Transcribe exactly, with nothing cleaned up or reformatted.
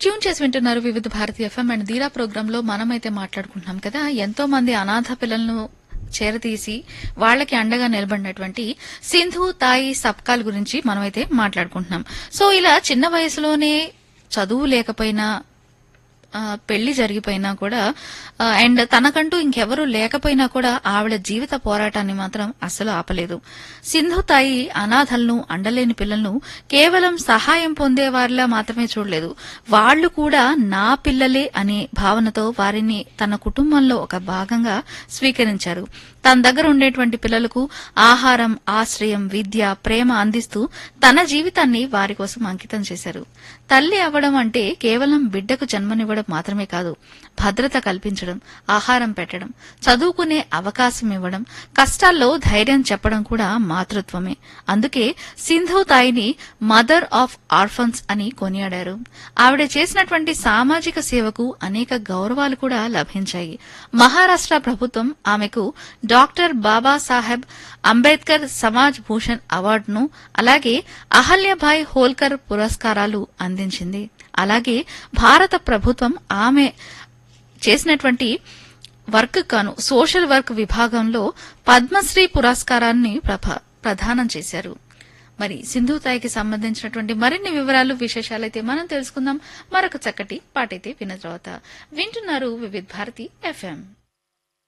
Tune చేసి వింటున్నారు వివిధ భారతి ఎఫ్ఎం అండ్ ధీరా ప్రోగ్రామ్ లో మనమైతే మాట్లాడుకుంటున్నాం కదా, ఎంతో మంది అనాథ పిల్లలను చేరతీసి వాళ్ళకి అండగా నిలబడినటువంటి సింధు తాయి సప్కాల్ గురించి మనమైతే మాట్లాడుకుంటున్నాం. సో ఇలా చిన్న వయసులోనే చదువు లేకపోయినా పెళ్లి జరిగిపోయినా కూడా అండ్ తనకంటూ ఇంకెవరూ లేకపోయినా కూడా ఆవిడ జీవిత పోరాటాన్ని మాత్రం అస్సలు ఆపలేదు. సింధు తాయి అనాథలను, అండలేని పిల్లలను కేవలం సహాయం పొందేవారిలా మాత్రమే చూడలేదు. వాళ్లు కూడా నా పిల్లలే అనే భావనతో వారిని తన కుటుంబంలో ఒక భాగంగా స్వీకరించారు. తన దగ్గర ఉండేటువంటి పిల్లలకు ఆహారం, ఆశ్రయం, విద్య, ప్రేమ అందిస్తూ తన జీవితాన్ని వారి కోసం అంకితం చేశారు. తల్లి అవ్వడం అంటే కేవలం బిడ్డకు జన్మనివ్వడం మాత్రమే కాదు, భద్రత కల్పించడం, ఆహారం పెట్టడం, చదువుకునే అవకాశం ఇవ్వడం, కష్టాల్లో ధైర్యం చెప్పడం కూడా మాతృత్వమే. అందుకే సింధు తాయిని మదర్ ఆఫ్ ఆర్ఫన్స్ అని కొనియాడారు. ఆవిడ చేసినటువంటి సామాజిక సేవకు అనేక గౌరవాలు కూడా లభించాయి. మహారాష్ట్ర ప్రభుత్వం ఆమెకు డాక్టర్ బాబాసాహెబ్ అంబేద్కర్ సమాజ్ భూషణ్ అవార్డును, అలాగే అహల్యభాయ్ హోల్కర్ పురస్కారాలు అందించింది. అలాగే భారత ప్రభుత్వం ఆమె చేసినటువంటి వర్క్ కాను సోషల్ వర్క్ విభాగంలో పద్మశ్రీ పురస్కారాన్ని ప్రదానం చేశారు. మరి సింధు తాయికి సంబంధించినటువంటి మరిన్ని వివరాలు, విశేషాలైతే మనం తెలుసుకుందాం. మరొక చక్కటి పాటైతే విన్న తర్వాత వింటున్నారు వివిధ భారతి ఎఫ్ఎం.